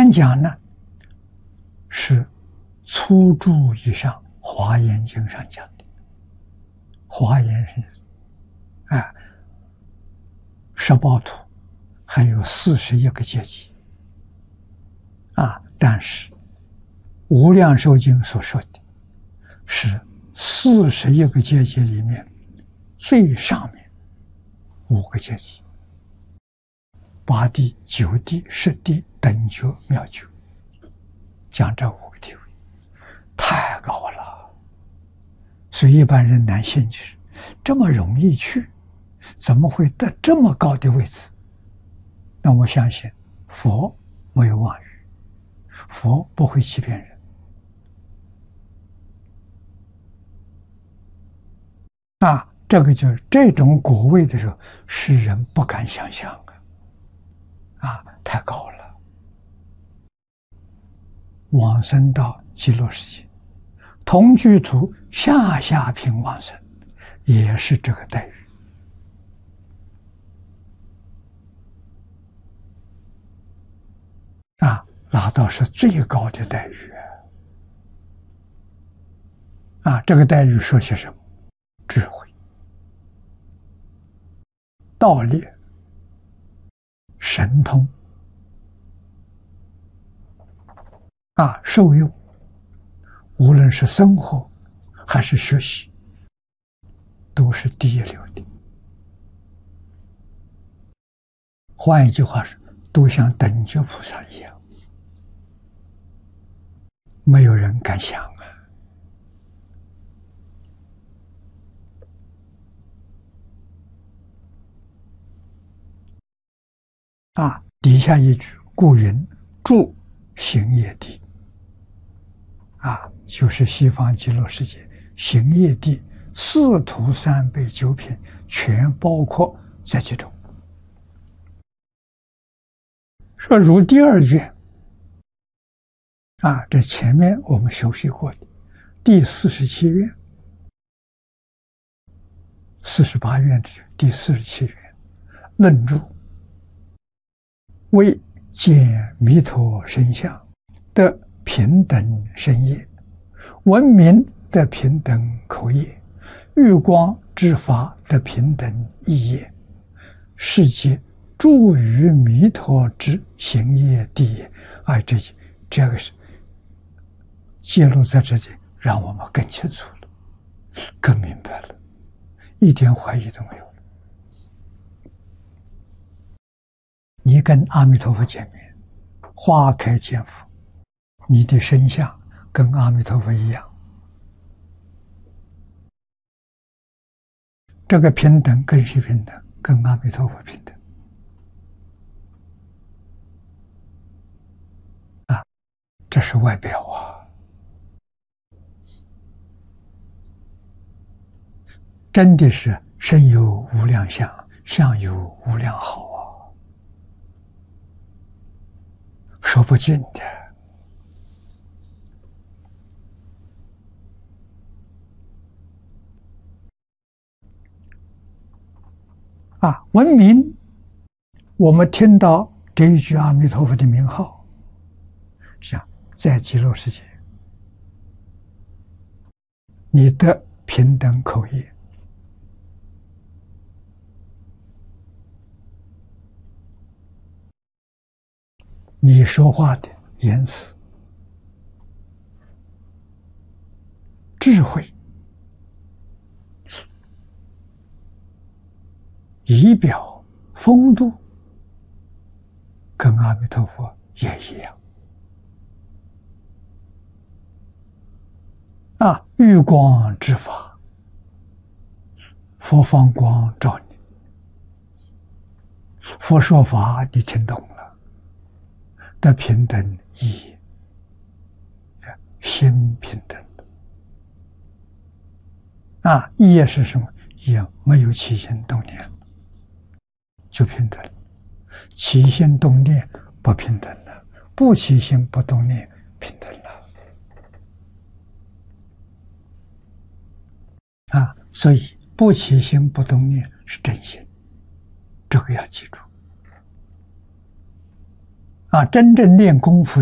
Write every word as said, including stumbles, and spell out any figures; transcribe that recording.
三讲呢，是粗注以上《华严经》上讲的。华严是啊，十报图还有四十一个阶级啊，但是《无量寿经》所说的是四十一个阶级里面最上面五个阶级。八地、九地、十地、等觉、妙觉，讲这五个地位，太高了，所以一般人难进去。这么容易去，怎么会得这么高的位置？那我相信佛没有妄语，佛不会欺骗人。啊，这个就是这种果位的时候，世人不敢想象啊。啊，太高了！往生到极乐世界，同居土下下品往生，也是这个待遇。啊，拿到是最高的待遇。啊，这个待遇说些什么？智慧、道力、神通啊，受用，无论是生活还是学习，都是第一流的。换一句话是，都像等觉菩萨一样，没有人敢想啊！啊，底下一句，故云住行业地，啊，就是西方极乐世界行业地四土三辈九品，全包括在其中。说如第二愿，啊，这前面我们熟悉过的第四十七愿，四十八愿的第四十七愿，论著为见弥陀身相的平等身业，闻名的平等口业，遇光之法的平等意业，是即住于弥陀之行业地业。哎，这这个是揭露在这里，让我们更清楚了，更明白了，一点怀疑都没有。你跟阿弥陀佛见面，花开见佛，你的身相跟阿弥陀佛一样。这个平等跟谁平等？跟阿弥陀佛平等。啊，这是外表啊，真的是身有无量相，相有无量好。说不尽的啊！闻名，我们听到这一句阿弥陀佛的名号，像在极乐世界，你的平等口业，你说话的言辞、智慧、仪表、风度，跟阿弥陀佛也一样。啊，遇光之法，佛放光照你，佛说法你听懂了。的平等意义，心平等啊，意义是什么？也没有起心动念，就平等；起心动念不平等了，不起心不动念平等了啊！所以不起心不动念是真心，这个要记住。啊，真正练功夫